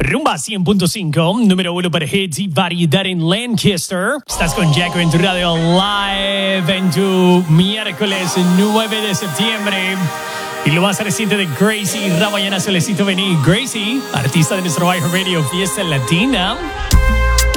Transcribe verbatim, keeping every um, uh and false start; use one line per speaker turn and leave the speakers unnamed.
Rumba cien punto cinco, número uno para hits y variedad en Lancaster. Estás con Jacko en tu radio live en tu miércoles nueve de septiembre. Y lo más reciente de Gracie Ramayana Solicito Venir. Gracie, artista de nuestro iHeartRadio Fiesta Latina.